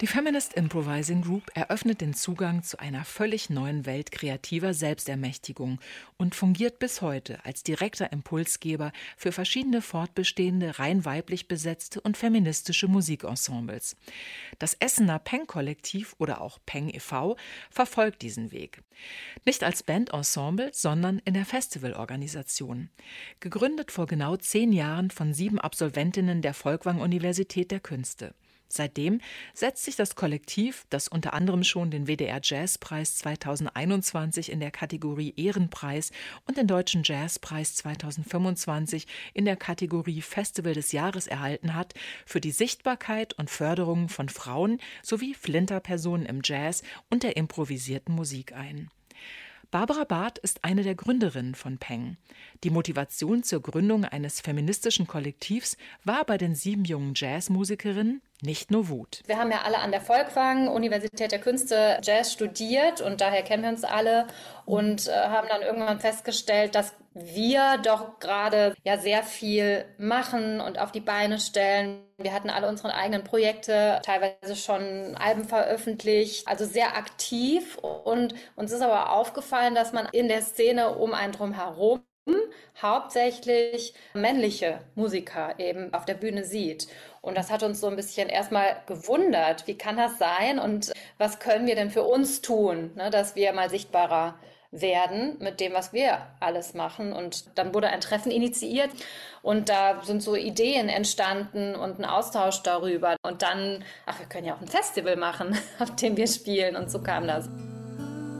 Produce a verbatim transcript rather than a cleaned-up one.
Die Feminist Improvising Group eröffnet den Zugang zu einer völlig neuen Welt kreativer Selbstermächtigung und fungiert bis heute als direkter Impulsgeber für verschiedene fortbestehende, rein weiblich besetzte und feministische Musikensembles. Das Essener Peng-Kollektiv oder auch Peng e V verfolgt diesen Weg. Nicht als Bandensemble, sondern in der Festivalorganisation. Gegründet vor genau zehn Jahren von sieben Absolventinnen der Folkwang-Universität der Künste. Seitdem setzt sich das Kollektiv, das unter anderem schon den W D R Jazzpreis zweitausendeinundzwanzig in der Kategorie Ehrenpreis und den Deutschen Jazzpreis zweitausendfünfundzwanzig in der Kategorie Festival des Jahres erhalten hat, für die Sichtbarkeit und Förderung von Frauen sowie Flinterpersonen im Jazz und der improvisierten Musik ein. Barbara Barth ist eine der Gründerinnen von Peng. Die Motivation zur Gründung eines feministischen Kollektivs war bei den sieben jungen Jazzmusikerinnen nicht nur Wut. Wir haben ja alle an der Folkwang, Universität der Künste, Jazz studiert und daher kennen wir uns alle und äh, haben dann irgendwann festgestellt, dass wir doch gerade ja sehr viel machen und auf die Beine stellen. Wir hatten alle unsere eigenen Projekte, teilweise schon Alben veröffentlicht, also sehr aktiv. Und uns ist aber aufgefallen, dass man in der Szene um einen drum herum hauptsächlich männliche Musiker eben auf der Bühne sieht. Und das hat uns so ein bisschen erstmal gewundert. Wie kann das sein und was können wir denn für uns tun, ne, dass wir mal sichtbarer werden mit dem, was wir alles machen. Und dann wurde ein Treffen initiiert und da sind so Ideen entstanden und ein Austausch darüber. Und dann, ach, wir können ja auch ein Festival machen, auf dem wir spielen und so kam das.